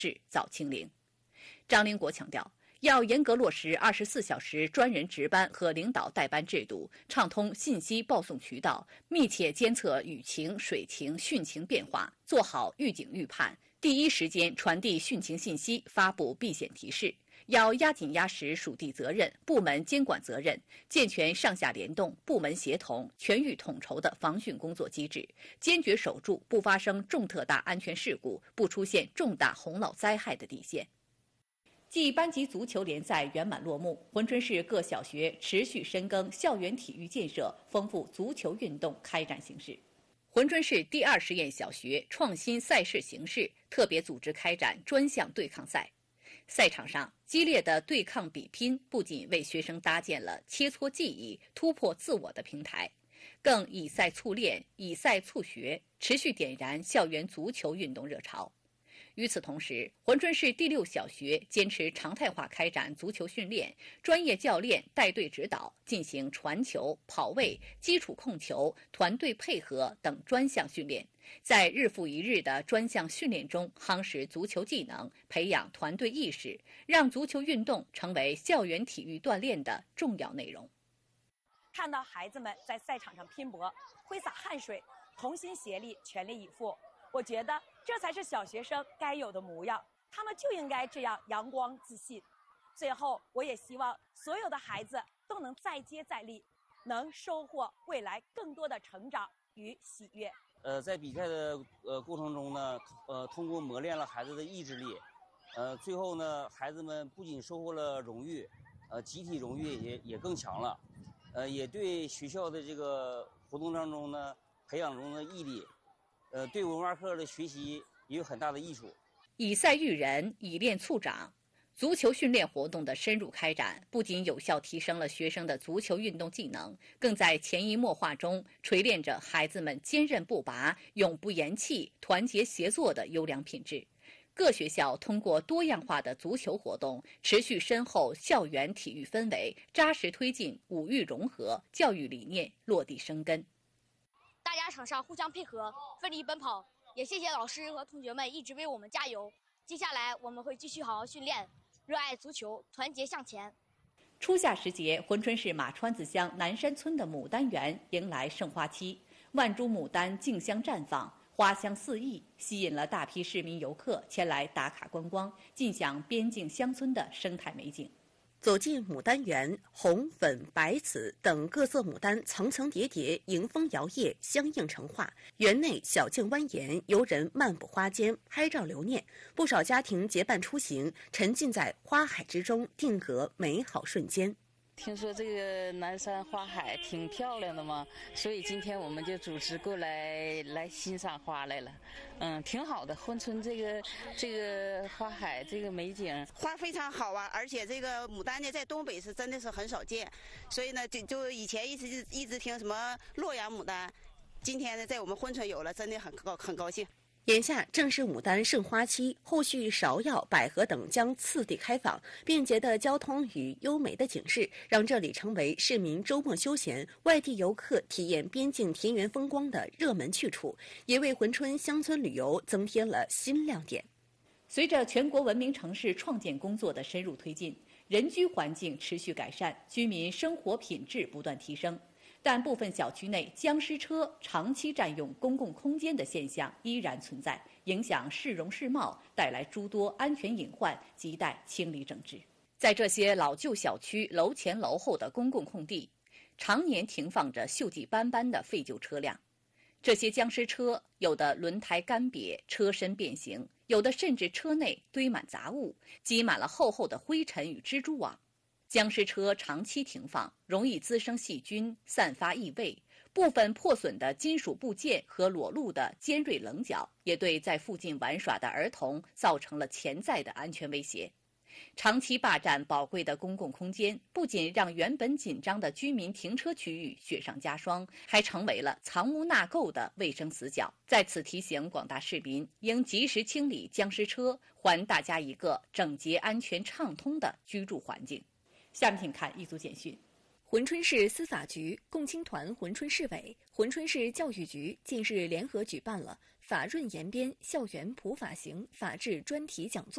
早清零。张灵国强调，要严格落实24小时专人值班和领导带班制度，畅通信息报送渠道，密切监测雨情、水情、汛情变化，做好预警预判，第一时间传递汛情信息，发布避险提示。要压紧压实属地责任、部门监管责任，健全上下联动、部门协同、全域统筹的防汛工作机制，坚决守住不发生重特大安全事故、不出现重大洪涝灾害的底线。继班级足球联赛圆满落幕，珲春市各小学持续深耕校园体育建设，丰富足球运动开展形势。珲春市第2实验小学创新赛事形式，特别组织开展专项对抗赛。赛场上激烈的对抗比拼，不仅为学生搭建了切磋技艺、突破自我的平台，更以赛促练、以赛促学，持续点燃校园足球运动热潮。与此同时，珲春市第6小学坚持常态化开展足球训练，专业教练带队指导，进行传球、跑位、基础控球、团队配合等专项训练。在日复一日的专项训练中，夯实足球技能，培养团队意识，让足球运动成为校园体育锻炼的重要内容。 看到孩子们在赛场上拼搏，挥洒汗水，同心协力，全力以赴，我觉得这才是小学生该有的模样，他们就应该这样阳光自信。最后，我也希望所有的孩子都能再接再厉，能收获未来更多的成长与喜悦。 在比赛的过程中呢，通过磨练了孩子的意志力，最后呢，孩子们不仅收获了荣誉，集体荣誉也更强了，也对学校的这个活动当中呢，培养中的毅力，对文化课的学习也有很大的益处。 以赛育人，以练促长。足球训练活动的深入开展，不仅有效提升了学生的足球运动技能，更在潜移默化中锤炼着孩子们坚韧不拔、永不言弃、团结协作的优良品质。各学校通过多样化的足球活动，持续深厚校园体育氛围，扎实推进五育融合教育理念落地生根。 大家场上互相配合，奋力奔跑，也谢谢老师和同学们一直为我们加油。接下来我们会继续好好训练，热爱足球，团结向前。 初夏时节，珲春市马川子乡南山村的牡丹园迎来盛花期，万株牡丹竞相绽放，花香四溢，吸引了大批市民游客前来打卡观光，尽享边境乡村的生态美景。走进牡丹园，红、粉、白、紫等各色牡丹层层叠叠，迎风摇曳，相映成画。园内小径蜿蜒，游人漫步花间，拍照留念。不少家庭结伴出行，沉浸在花海之中，定格美好瞬间。 听说这个南山花海挺漂亮的嘛，所以今天我们就组织过来欣赏花来了。挺好的，珲春这个花海这个美景， 花非常好啊，而且这个牡丹呢，在东北是真的是很少见，所以呢，就以前一直听什么洛阳牡丹，今天呢，在我们珲春有了，真的很高兴。 眼下正是牡丹盛花期，后续芍药、百合等将次第开放，便捷的交通与优美的景致，让这里成为市民周末休闲、外地游客体验边境田园风光的热门去处，也为珲春乡村旅游增添了新亮点。随着全国文明城市创建工作的深入推进，人居环境持续改善，居民生活品质不断提升。但部分小区内僵尸车长期占用公共空间的现象依然存在，影响市容市貌，带来诸多安全隐患，亟待清理整治。在这些老旧小区楼前楼后的公共空地，常年停放着锈迹斑斑的废旧车辆。这些僵尸车有的轮胎干瘪，车身变形，有的甚至车内堆满杂物，积满了厚厚的灰尘与蜘蛛网。僵尸车长期停放，容易滋生细菌，散发异味。部分破损的金属部件和裸露的尖锐棱角，也对在附近玩耍的儿童造成了潜在的安全威胁。长期霸占宝贵的公共空间，不仅让原本紧张的居民停车区域雪上加霜，还成为了藏污纳垢的卫生死角。在此提醒广大市民，应及时清理僵尸车，还大家一个整洁、安全、畅通的居住环境。下面请看一组简讯。 珲春市司法局、共青团珲春市委、珲春市教育局近日联合举办了法润延边校园普法刑法治专题讲座。